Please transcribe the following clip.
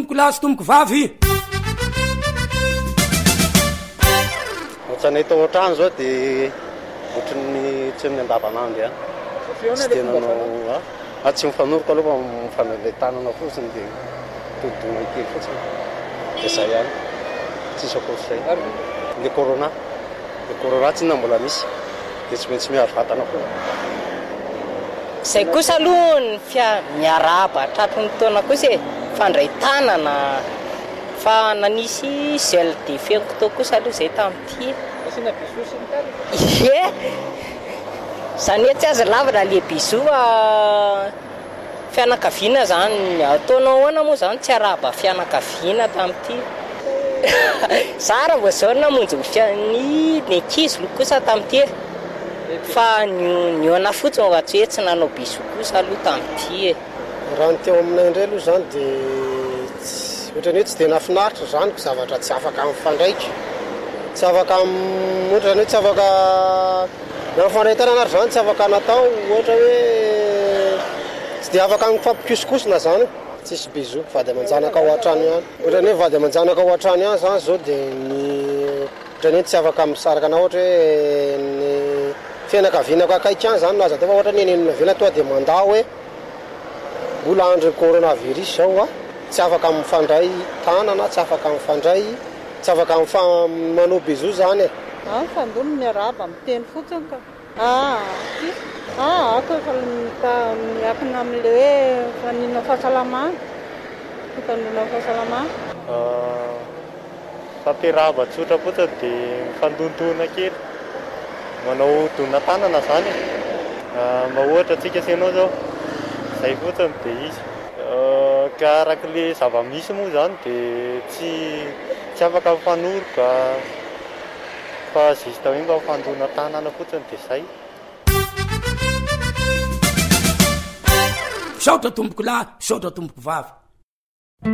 tomboko lahy sy tomboko vavy. Ohatranay tao an-trano zao dia ohatran'ny tsy amin'ny andavanandro a. Tsy dia nanao tsy mifanoroko aloha mifanavy tanana fotsiny dia todidona kely fotsiny dia izay ihany tsisy akoatr'izay. Le corona tsy na mbola misy dia tsy maintsy miaro vatana koa. Izay kosa aloha ny miarahaba tratry ny taona kosa fandray tanana fa nanisy gel de fenko kosa aloha izay tamin'ity. Asina bisou sy ny tariny. Ie izany hoe tsy aza lavana le bisou fianakaviana zany ataonao ahoana moa zany tsy arahaba fianakaviana tamin'ity. Sara vao zao namonjy ny ankizy kosa tamin'ity fa niona fotsiny ao tsy hoe tsy nanao bisou kosa aloha tamin'ity. Raha ny teo aminay indray aloha zany dia ohatrany hoe tsy dia nafinaritra zany zavatra tsy afaka mifandraika. Tsy afaka ohatrany hoe tsy afaka mifandray-tanana ary zany tsy afaka natao ohatra hoe tsy dia afaka mifampikisikosina zany. Tsisy bisou vady aman-janaka ao an-trano ihany. Ohatrany hoe vady aman-janaka ao an-trano ihany zany zao dia ohatrany hoe tsy afaka misaraka na ohatra hoe ny fianakavianako akaiky ihany zany naza tao fa ohatra ny enenina vela toa dia mandao hoe mbola andro coronavirus zao tsy afaka mifandray tanana, tsy afaka mifandray, tsy afaka manao bisou zany e. Fandona miarahaba miteny fotsiny ka. Ako efa miakina amin'ilay hoe fanina fahasalamana. Fitandrona fahasalamana. Fampiarahaba tsotra fotsiny dia mifandontoana kely. Manao dona tanana zany. Mba ohatra antsika senao zao. Izay fotsiny dia izy. Ka arak'ilay zava-misy moa zany dia tsy afaka mifanoroka. Fa zista hoe mba mifandona tanana fotsiny dia izay. Saotra tomboko lahy, saotra tomboko vavy.